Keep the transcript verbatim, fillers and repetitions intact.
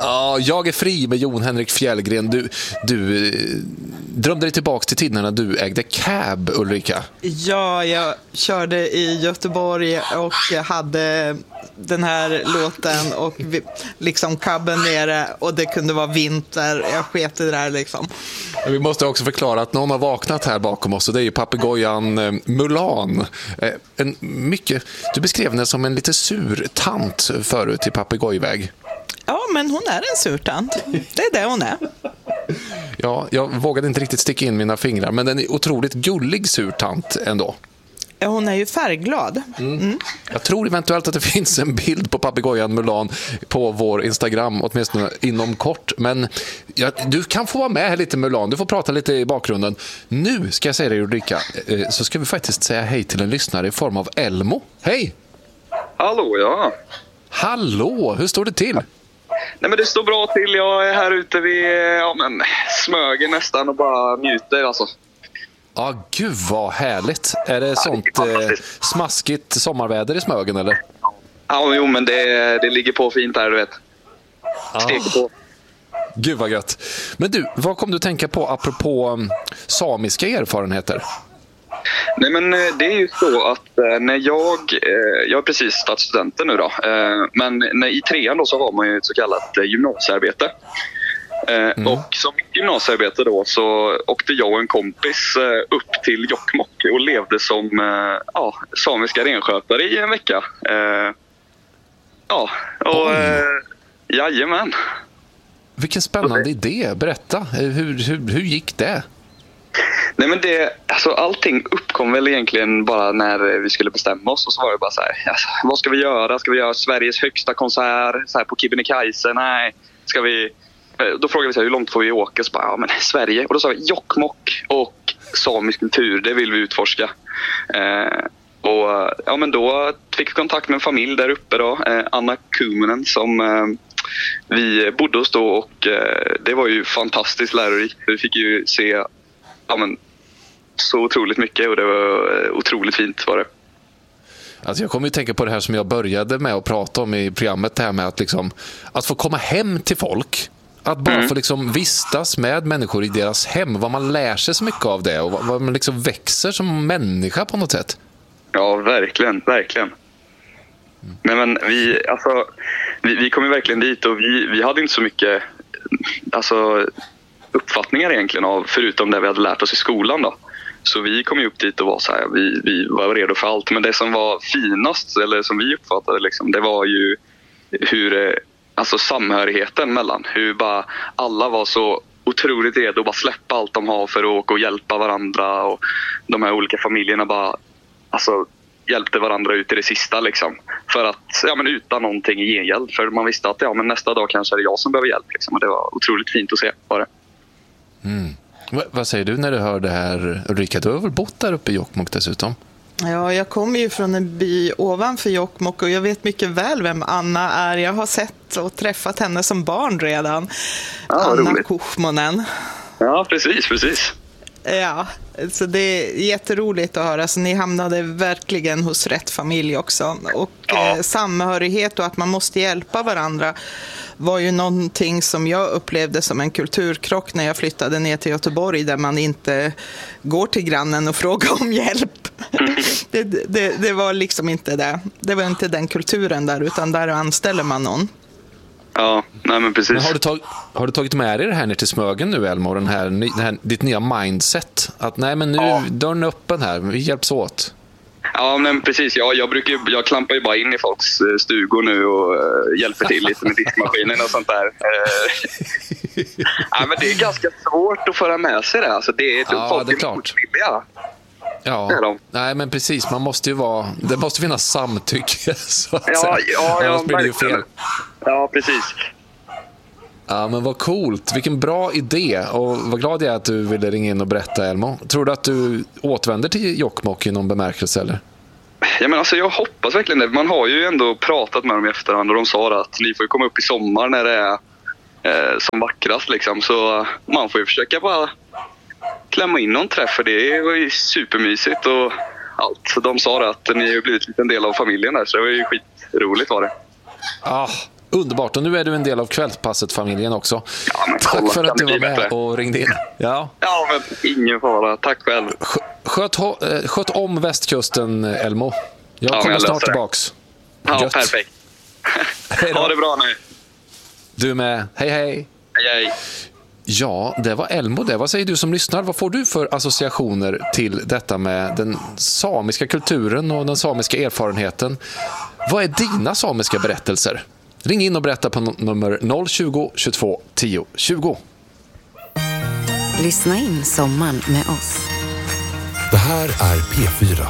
Ja, jag är fri med Jon Henrik Fjällgren. Du, du drömde dig tillbaka till tiden när du ägde cab, Ulrika. Ja, jag körde i Göteborg och hade den här låten och vi, liksom cabben nere och det kunde vara vinter. Jag sket i det där liksom. Vi måste också förklara att någon har vaknat här bakom oss och det är ju papegojan eh, Mulan. Eh, en mycket, du beskrev henne som en lite sur tant förut i papegojväg. Ja, men hon är en surtant. Det är det hon är. Ja, jag vågade inte riktigt sticka in mina fingrar, men den är otroligt gullig surtant ändå. Ja, hon är ju färgglad. Mm. Mm. Jag tror eventuellt att det finns en bild på papegojan Mulan på vår Instagram, åtminstone inom kort. Men ja, du kan få vara med här lite, Mulan. Du får prata lite i bakgrunden. Nu ska jag säga dig, Ulrika, så ska vi faktiskt säga hej till en lyssnare i form av Elmo. Hej! Hallå, ja. Hallå, hur står det till? Nej, men det står bra till. Jag är här ute vid ja, men, Smögen nästan och bara njuter alltså. Ja, ah, gud vad härligt. Är det ja, sånt det eh, smaskigt sommarväder i Smögen eller? Ja, jo, men det, det ligger på fint här, du vet. Steker ah. på. Gud vad gött. Men du, vad kom du tänka på apropå um, samiska erfarenheter? Nej, men det är ju så att eh, när jag, eh, jag är precis stadsstudenten nu då, eh, men när, i trean då så har man ju ett så kallat eh, gymnasiearbete. Eh, mm. Och som gymnasiearbete då så åkte jag och en kompis eh, upp till Jokkmokk och levde som eh, ja, samiska renskötare i en vecka. Eh, ja, och eh, jajamän. Vilken spännande idé, berätta. Hur, hur, hur gick det? Nej, men det, alltså allting uppkom väl egentligen bara när vi skulle bestämma oss och så var det bara så här, alltså, vad ska vi göra? Ska vi göra Sveriges högsta konsert så här på Kebnekaise? Nej, ska vi... Då frågade vi så här, hur långt får vi åka? Så bara, ja men Sverige. Och då sa vi Jokkmokk och samisk kultur, det vill vi utforska. Eh, och ja, men då fick vi kontakt med en familj där uppe då, eh, Anna Kuminen som eh, vi bodde hos då och eh, det var ju fantastiskt lärorikt. Vi fick ju se ja, men, så otroligt mycket och det var eh, otroligt fint var det. Alltså jag kommer ju tänka på det här som jag började med att prata om i programmet, det här med att, liksom, att få komma hem till folk. Att bara mm. få liksom vistas med människor i deras hem. Vad man lär sig så mycket av det och vad man liksom växer som människa på något sätt. Ja, verkligen, verkligen. Mm. Nej, men vi, alltså, vi, vi kom ju verkligen dit och vi, vi hade inte så mycket alltså, uppfattningar egentligen av, förutom det vi hade lärt oss i skolan då. Så vi kom ju upp dit och var så här, vi, vi var redo för allt. Men det som var finast, eller som vi uppfattade liksom, det var ju hur, alltså samhörigheten mellan, hur bara alla var så otroligt redo att bara släppa allt de har för att åka och hjälpa varandra. Och de här olika familjerna bara, alltså hjälpte varandra ut i det sista liksom. För att, ja men utan någonting i gengäld. För man visste att ja men nästa dag kanske är det jag som behöver hjälp liksom. Och det var otroligt fint att se bara det. Mm. V- vad säger du när du hör det här, Ulrika? Du har väl bott där uppe i Jokkmokk dessutom? Ja, jag kommer ju från en by ovanför Jokkmokk och jag vet mycket väl vem Anna är. Jag har sett och träffat henne som barn redan. Ja, Anna roligt. Kuchmonen. Ja, precis, precis. Ja, så det är jätteroligt att höra. Så ni hamnade verkligen hos rätt familj också. Och ja. eh, samhörighet och att man måste hjälpa varandra var ju någonting som jag upplevde som en kulturkrock när jag flyttade ner till Göteborg, där man inte går till grannen och frågar om hjälp. det, det, det var liksom inte det. Det var inte den kulturen där, utan där anställer man någon. Ja, nej men precis. Men har, du tag, har du tagit med dig det här ner till Smögen nu, Elmo? Den här, den här, ditt nya mindset? Att nej, men nu ja. dörren är öppen här, vi hjälps åt. Ja, men precis. Ja, jag, brukar, jag klampar ju bara in i folks stugor nu och uh, hjälper till lite med diskmaskinen och sånt där. Uh, ja, men det är ganska svårt att föra med sig det. Alltså, det är, ja, folk det är klart. Motvilliga. Ja, de. Nej men precis, man måste ju vara, det måste finnas samtycke så att ja, säga. ja, Annars blir det ju fel. Ja, precis. Ja, men vad coolt, vilken bra idé. Och vad glad jag är att du ville ringa in och berätta, Elmo. Tror du att du återvänder till Jokkmokk i någon bemärkelse eller? Ja, men alltså, jag hoppas verkligen det. Man har ju ändå pratat med dem i efterhand och de sa att ni får komma upp i sommar när det är eh, som vackrast liksom. Så man får ju försöka bara klämma in någon träff, för det var ju supermysigt och allt. Så de sa att ni har blivit en del av familjen där, så det var ju skitroligt var det. Ah, Underbart, och nu är du en del av Kvällspasset-familjen också. Ja, men Tack kolla, för att kan du det var bli med bättre? och ringde in. Ja. Ja, men ingen fara. Tack själv. Skö- Sköt, ho- eh, sköt om västkusten, Elmo. Jag Ja, men kommer jag snart löser det. tillbaks. Ja, Gött. perfekt. Hej då. Ha det bra nu. Du med. Hej, hej. Hej, hej. Ja, det var Elmo det. Vad säger du som lyssnar? Vad får du för associationer till detta med den samiska kulturen och den samiska erfarenheten? Vad är dina samiska berättelser? Ring in och berätta på n- nummer noll tjugo, tjugotvå, tio, tjugo. Lyssna in sommaren med oss. Det här är P fyra.